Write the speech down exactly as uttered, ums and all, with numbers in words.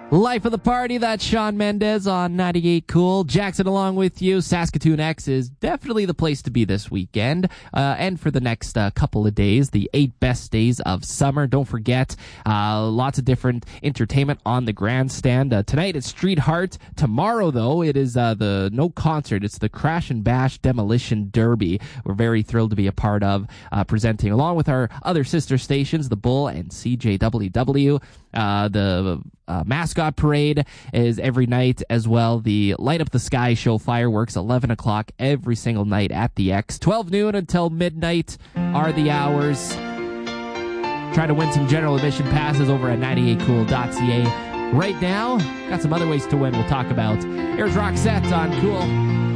Life of the party, that's Sean Mendez on ninety-eight Cool. Jackson along with you. Saskatoon X is definitely the place to be this weekend uh, and for the next uh, couple of days, the eight best days of summer. Don't forget, uh, lots of different entertainment on the grandstand. Uh, tonight it's Street Heart. Tomorrow, though, it is uh, the no concert. It's the Crash and Bash Demolition Derby. We're very thrilled to be a part of uh, presenting along with our other sister stations, The Bull and C J W W. Uh, the uh, mascot parade is every night as well. The Light Up the Sky show, fireworks, eleven o'clock every single night at the X. twelve noon until midnight are the hours. Try to win some general admission passes over at ninety-eight cool dot c a. Right now, got some other ways to win we'll talk about. Here's Roxette on Cool.